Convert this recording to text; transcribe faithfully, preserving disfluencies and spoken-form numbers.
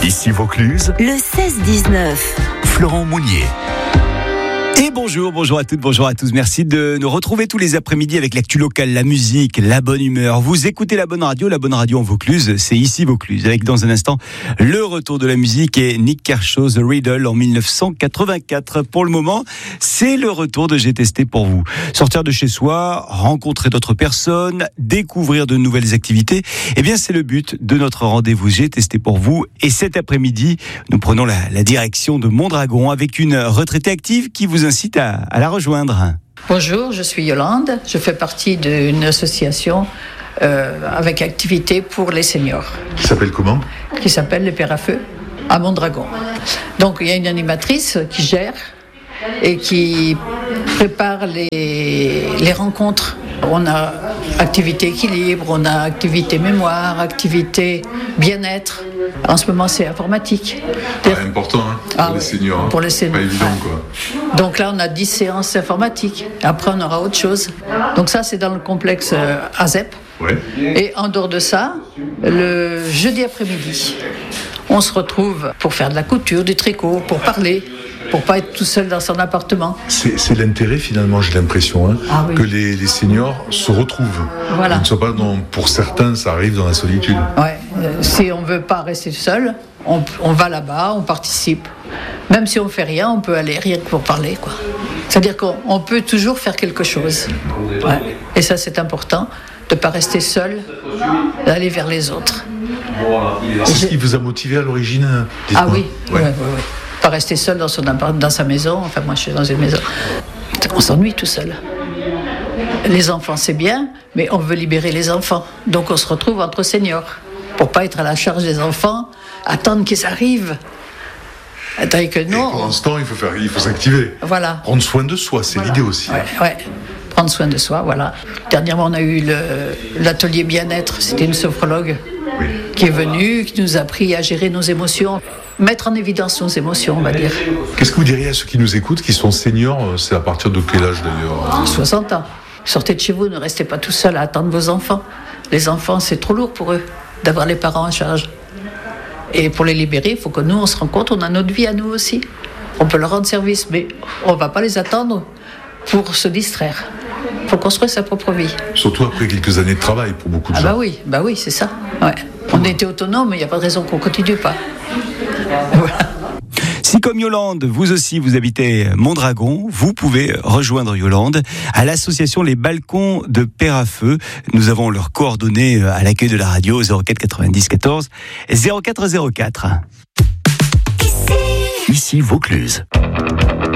Ici Vaucluse, le seize dix-neuf. Florent Mounier. Et bonjour, bonjour à toutes, bonjour à tous. Merci de nous retrouver tous les après-midi avec l'actu locale, la musique, la bonne humeur. Vous écoutez la bonne radio, la bonne radio en Vaucluse, c'est ici Vaucluse. Avec dans un instant, le retour de la musique et Nick Kershaw, The Riddle en dix-neuf cent quatre-vingt-quatre. Pour le moment, c'est le retour de J'ai testé pour vous. Sortir de chez soi, rencontrer d'autres personnes, découvrir de nouvelles activités. Eh bien, c'est le but de notre rendez-vous J'ai testé pour vous. Et cet après-midi, nous prenons la, la direction de Mondragon avec une retraitée active qui vous incite à, à la rejoindre. Bonjour, je suis Yolande. Je fais partie d'une association euh, avec activité pour les seniors. Qui s'appelle comment ? Qui s'appelle Les Pères à Feu à Mondragon. Donc il y a une animatrice qui gère et qui prépare les, les rencontres. On a activité équilibre, on a activité mémoire, activité bien-être. En ce moment, c'est informatique. C'est important hein, pour ah, les seniors. Hein. Pour les seniors. Pas évident, quoi. Donc là, on a dix séances informatiques. Après, on aura autre chose. Donc ça, c'est dans le complexe euh, A Z E P. Ouais. Et en dehors de ça, le jeudi après-midi, on se retrouve pour faire de la couture, du tricot, pour parler, pour pas être tout seul dans son appartement. C'est, c'est l'intérêt finalement, j'ai l'impression, hein, ah, oui. que les, les seniors se retrouvent. Voilà. Ils ne soient pas dans, pour certains, ça arrive dans la solitude. Ouais. Euh, si on veut pas rester seul, on, on va là-bas, on participe. Même si on fait rien, on peut aller rien que pour parler, quoi. C'est-à-dire qu'on on peut toujours faire quelque chose. Ouais. Et ça, c'est important, de ne pas rester seul, d'aller vers les autres. C'est ce qui vous a motivé à l'origine ? Ah oui, ouais. Ouais, ouais, ouais. Pas rester seul dans, son, dans sa maison. Enfin, moi, je suis dans une maison. On s'ennuie tout seul. Les enfants, c'est bien, mais on veut libérer les enfants. Donc, on se retrouve entre seniors. Pour pas être à la charge des enfants, attendre qu'ils arrivent. Attends, que non. Et pour l'instant, il faut faire, il faut s'activer. Voilà. Prendre soin de soi, c'est voilà. l'idée aussi. Ouais, ouais. Prendre soin de soi, voilà. Dernièrement, on a eu le, l'atelier bien-être. C'était une sophrologue oui. qui est venue, qui nous a appris à gérer nos émotions. Mettre en évidence nos émotions, on va dire. Qu'est-ce que vous diriez à ceux qui nous écoutent, qui sont seniors ? C'est à partir de quel âge d'ailleurs ? soixante ans. Sortez de chez vous, ne restez pas tout seul à attendre vos enfants. Les enfants, c'est trop lourd pour eux d'avoir les parents en charge. Et pour les libérer, il faut que nous, on se rende compte, on a notre vie à nous aussi. On peut leur rendre service, mais on ne va pas les attendre pour se distraire. Il faut construire sa propre vie. Surtout après quelques années de travail pour beaucoup de ah gens. Ah bah oui, bah oui, c'est ça. Ouais. On était autonome, il n'y a pas de raison qu'on ne continue pas. Voilà. Si comme Yolande, vous aussi vous habitez Mondragon, vous pouvez rejoindre Yolande à l'association Les Balcons de Père à Feu. Nous avons leurs coordonnées à l'accueil de la radio zéro quatre quatre-vingt-dix quatorze zéro quatre zéro quatre. Ici Vaucluse.